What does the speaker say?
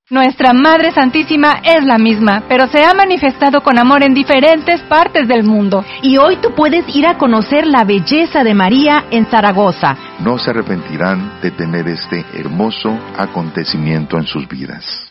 Nuestra Madre Santísima es la misma, pero se ha manifestado con amor en diferentes partes del mundo. Y hoy tú puedes ir a conocer la belleza de María en Zaragoza. No se arrepentirán de tener este hermoso acontecimiento en sus vidas.